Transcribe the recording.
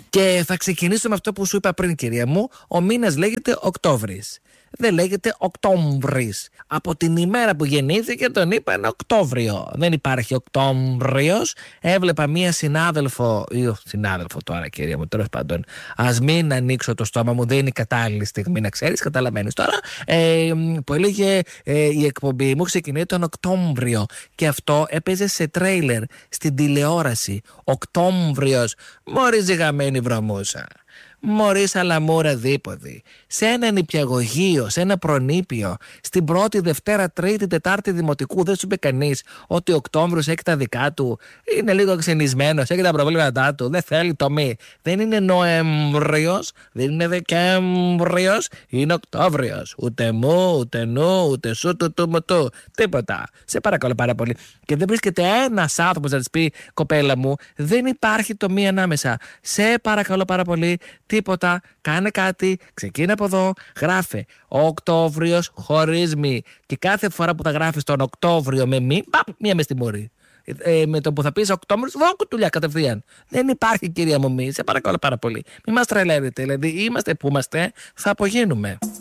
Και θα ξεκινήσω με αυτό που σου είπα πριν, κυρία μου. Ο μήνας λέγεται Οκτώβρης. Δεν λέγεται Οκτώβρης. Από την ημέρα που γεννήθηκε τον είπαν Οκτώβριο. Δεν υπάρχει Οκτώβριος. Έβλεπα μία συνάδελφο τώρα, κυρία μου, τέλος πάντων. Ας μην ανοίξω το στόμα μου, δεν είναι η κατάλληλη στιγμή να ξέρεις, καταλαβαίνεις τώρα. Που έλεγε η εκπομπή μου ξεκινάει τον Οκτώβριο. Και αυτό έπαιζε σε τρέιλερ στην τηλεόραση. Οκτώβριος. Μωρή ζυγαμένη βρωμούσα. Μωρή σαλαμούρα δίποδη, σε ένα νηπιαγωγείο, σε ένα προνήπιο, στην πρώτη, Δευτέρα, Τρίτη, Τετάρτη δημοτικού, δεν σου είπε κανείς ότι ο Οκτώβριος έχει τα δικά του, είναι λίγο ξενισμένος, έχει τα προβλήματά του, δεν θέλει το μη. Δεν είναι Νοέμβριος, δεν είναι Δεκέμβριος, είναι Οκτώβριος. Ούτε μου, ούτε νου, ούτε σου, του μου, του. Τίποτα. Σε παρακαλώ πάρα πολύ. Και δεν βρίσκεται ένας άνθρωπος να της πει, κοπέλα μου, δεν υπάρχει το μη ανάμεσα. Σε παρακαλώ πάρα πολύ. Τίποτα, κάνε κάτι, ξεκίνα από εδώ, γράφε Οκτώβριος χωρίς μη. Και κάθε φορά που θα γράφεις τον Οκτώβριο με μη, μία με στη μορή. Με το που θα πεις Οκτώβριος, κουτουλιά κατευθείαν. Δεν υπάρχει, κυρία μου, μη. Σε παρακαλώ πάρα πολύ. Μην μας τρελαίνετε, δηλαδή είμαστε που είμαστε, θα απογίνουμε.